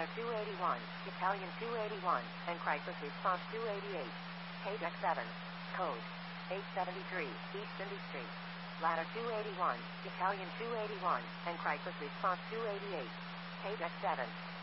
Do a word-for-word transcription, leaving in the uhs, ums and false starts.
Ladder two eighty-one, Italian two eighty-one, and crisis response two eighty-eight. Page X seven. Code eight seventy-three, East Indy Street. Ladder two eighty-one, Italian two eighty-one, and crisis response two eighty-eight. Page X seven.